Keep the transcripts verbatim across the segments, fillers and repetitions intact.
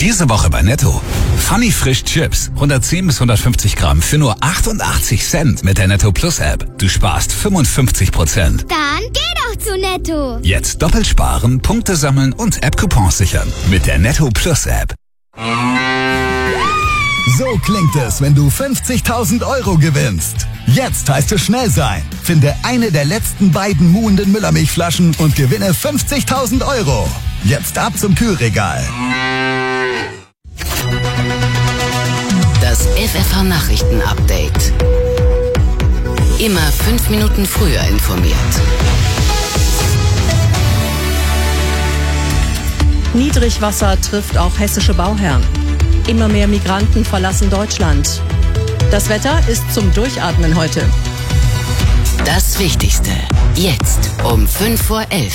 Diese Woche bei Netto. Funny Frisch Chips. hundertzehn bis hundertfünfzig Gramm für nur achtundachtzig Cent mit der Netto Plus App. Du sparst fünfundfünfzig Prozent. Dann geh doch zu Netto. Jetzt doppelt sparen, Punkte sammeln und App-Coupons sichern. Mit der Netto Plus App. So klingt es, wenn du fünfzigtausend Euro gewinnst. Jetzt heißt es schnell sein. Finde eine der letzten beiden muhenden Müllermilchflaschen und gewinne fünfzigtausend Euro. Jetzt ab zum Kühlregal. Das F F H-Nachrichten-Update. Immer fünf Minuten früher informiert. Niedrigwasser trifft auch hessische Bauherren. Immer mehr Migranten verlassen Deutschland. Das Wetter ist zum Durchatmen heute. Das Wichtigste. Jetzt um fünf vor elf.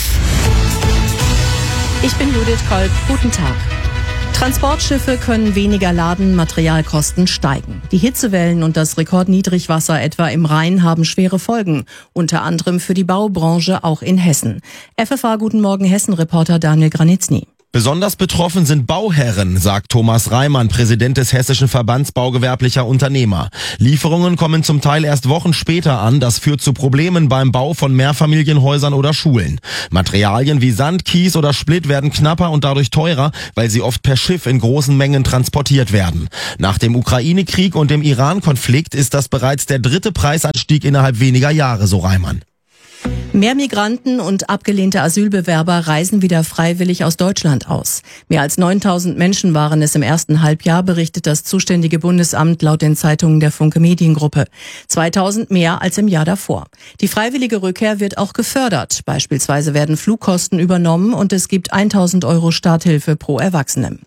Ich bin Judith Kolb. Guten Tag. Transportschiffe können weniger laden, Materialkosten steigen. Die Hitzewellen und das Rekordniedrigwasser etwa im Rhein haben schwere Folgen, unter anderem für die Baubranche auch in Hessen. F F H Guten Morgen Hessen-Reporter Daniel Granitzny. Besonders betroffen sind Bauherren, sagt Thomas Reimann, Präsident des Hessischen Verbands baugewerblicher Unternehmer. Lieferungen kommen zum Teil erst Wochen später an. Das führt zu Problemen beim Bau von Mehrfamilienhäusern oder Schulen. Materialien wie Sand, Kies oder Splitt werden knapper und dadurch teurer, weil sie oft per Schiff in großen Mengen transportiert werden. Nach dem Ukraine-Krieg und dem Iran-Konflikt ist das bereits der dritte Preisanstieg innerhalb weniger Jahre, so Reimann. Mehr Migranten und abgelehnte Asylbewerber reisen wieder freiwillig aus Deutschland aus. Mehr als neuntausend Menschen waren es im ersten Halbjahr, berichtet das zuständige Bundesamt laut den Zeitungen der Funke Mediengruppe. zweitausend mehr als im Jahr davor. Die freiwillige Rückkehr wird auch gefördert. Beispielsweise werden Flugkosten übernommen und es gibt tausend Euro Starthilfe pro Erwachsenen.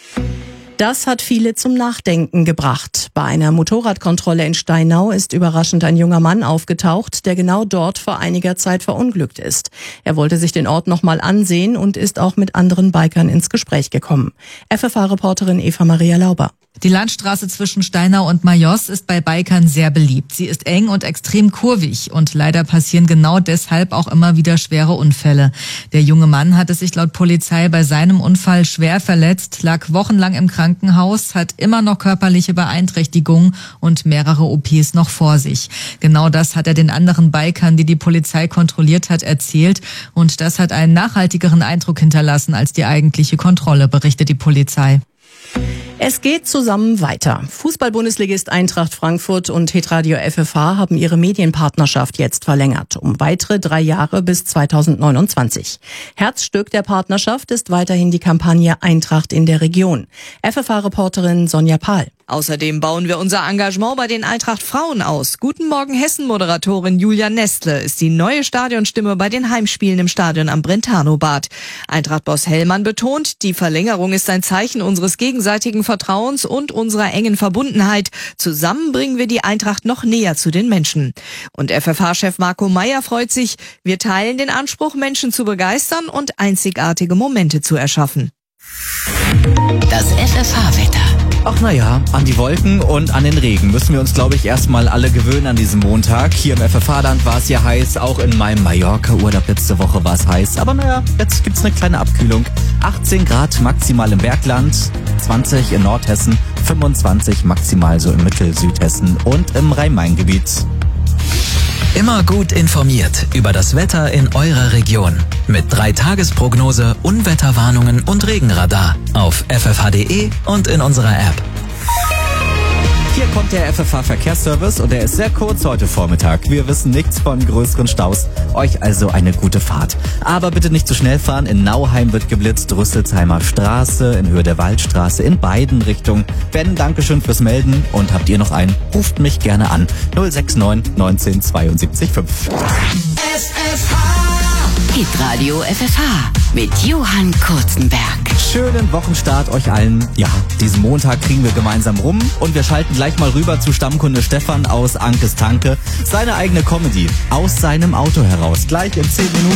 Das hat viele zum Nachdenken gebracht. Bei einer Motorradkontrolle in Steinau ist überraschend ein junger Mann aufgetaucht, der genau dort vor einiger Zeit verunglückt ist. Er wollte sich den Ort nochmal ansehen und ist auch mit anderen Bikern ins Gespräch gekommen. F F H-Reporterin Eva Maria Lauber. Die Landstraße zwischen Steinau und Majos ist bei Bikern sehr beliebt. Sie ist eng und extrem kurvig und leider passieren genau deshalb auch immer wieder schwere Unfälle. Der junge Mann hatte sich laut Polizei bei seinem Unfall schwer verletzt, lag wochenlang im Krankenhaus, hat immer noch körperliche Beeinträchtigungen und mehrere O Ps noch vor sich. Genau das hat er den anderen Bikern, die die Polizei kontrolliert hat, erzählt und das hat einen nachhaltigeren Eindruck hinterlassen als die eigentliche Kontrolle, berichtet die Polizei. Es geht zusammen weiter. Fußball-Bundesligist Eintracht Frankfurt und Hitradio F F H haben ihre Medienpartnerschaft jetzt verlängert, um weitere drei Jahre bis zweitausendneunundzwanzig. Herzstück der Partnerschaft ist weiterhin die Kampagne Eintracht in der Region. F F H-Reporterin Sonja Pahl. Außerdem bauen wir unser Engagement bei den Eintracht Frauen aus. Guten Morgen Hessen-Moderatorin Julia Nestle ist die neue Stadionstimme bei den Heimspielen im Stadion am Brentano-Bad. Eintracht-Boss Hellmann betont, die Verlängerung ist ein Zeichen unseres gegenseitigen Vertrauens und unserer engen Verbundenheit. Zusammen bringen wir die Eintracht noch näher zu den Menschen. Und F F H-Chef Marco Meyer freut sich, wir teilen den Anspruch, Menschen zu begeistern und einzigartige Momente zu erschaffen. Das F F H-Wetter. Ach naja, an die Wolken und an den Regen müssen wir uns, glaube ich, erstmal alle gewöhnen an diesem Montag. Hier im F F H-Land war es ja heiß, auch in meinem Mallorca-Urlaub letzte Woche war es heiß. Aber naja, jetzt gibt's eine kleine Abkühlung. achtzehn Grad maximal im Bergland, zwanzig in Nordhessen, fünfundzwanzig maximal so im Mittel-Südhessen und im Rhein-Main-Gebiet. Immer gut informiert über das Wetter in eurer Region. Mit drei Tagesprognose, Unwetterwarnungen und Regenradar auf f f h punkt d e und in unserer App. Hier kommt der F F H-Verkehrsservice und der ist sehr kurz heute Vormittag. Wir wissen nichts von größeren Staus. Euch also eine gute Fahrt. Aber bitte nicht zu schnell fahren. In Nauheim wird geblitzt, Rüsselsheimer Straße, in Höhe der Waldstraße, in beiden Richtungen. Ben, Dankeschön fürs Melden. Und habt ihr noch einen? Ruft mich gerne an. null sechs neun neunzehn zweiundsiebzig fünf. Hitradio F F H mit Johann Kurzenberg. Schönen Wochenstart euch allen. Ja, diesen Montag kriegen wir gemeinsam rum und wir schalten gleich mal rüber zu Stammkunde Stefan aus Ankes Tanke. Seine eigene Comedy aus seinem Auto heraus. Gleich in zehn Minuten.